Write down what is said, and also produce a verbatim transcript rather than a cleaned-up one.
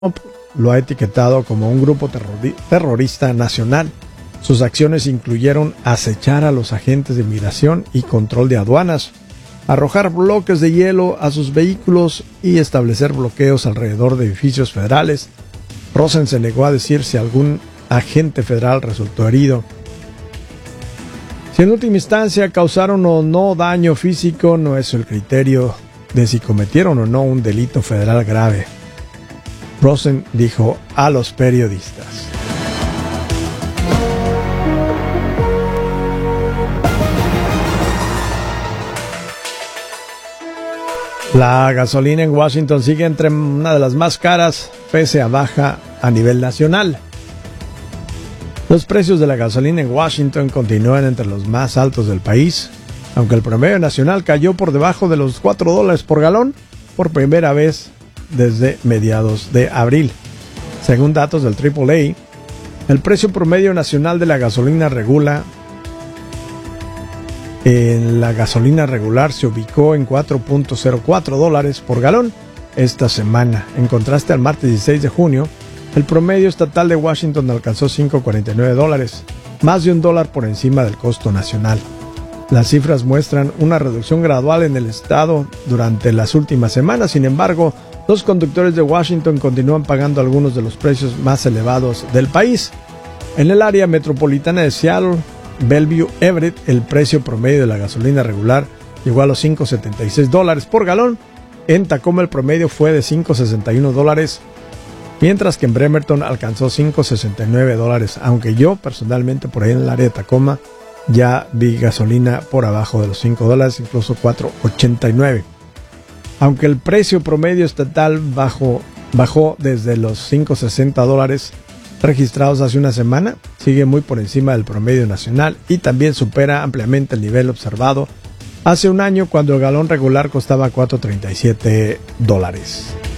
lo ha etiquetado como un grupo terrori- terrorista nacional. Sus acciones incluyeron acechar a los agentes de inmigración y control de aduanas, arrojar bloques de hielo a sus vehículos y establecer bloqueos alrededor de edificios federales. Rosen se negó a decir si algún agente federal resultó herido. Si en última instancia causaron o no daño físico, no es el criterio de si cometieron o no un delito federal grave, Rosen dijo a los periodistas. La gasolina en Washington sigue entre una de las más caras, pese a baja a nivel nacional. Los precios de la gasolina en Washington continúan entre los más altos del país, aunque el promedio nacional cayó por debajo de los cuatro dólares por galón por primera vez desde mediados de abril. Según datos del triple A, el precio promedio nacional de la gasolina regula en la gasolina regular se ubicó en cuatro punto cero cuatro dólares por galón esta semana. En contraste al martes dieciséis de junio, el promedio estatal de Washington alcanzó cinco punto cuarenta y nueve dólares, más de un dólar por encima del costo nacional. Las cifras muestran una reducción gradual en el estado durante las últimas semanas. Sin embargo, los conductores de Washington continúan pagando algunos de los precios más elevados del país. En el área metropolitana de Seattle, Bellevue, Everett, el precio promedio de la gasolina regular llegó a los cinco punto setenta y seis dólares por galón. En Tacoma el promedio fue de cinco punto sesenta y uno dólares, mientras que en Bremerton alcanzó cinco punto sesenta y nueve dólares, aunque yo personalmente por ahí en el área de Tacoma ya vi gasolina por abajo de los cinco dólares, incluso cuatro punto ochenta y nueve. Aunque el precio promedio estatal bajó, bajó desde los cinco punto sesenta dólares registrados hace una semana, sigue muy por encima del promedio nacional y también supera ampliamente el nivel observado hace un año cuando el galón regular costaba cuatro punto treinta y siete dólares.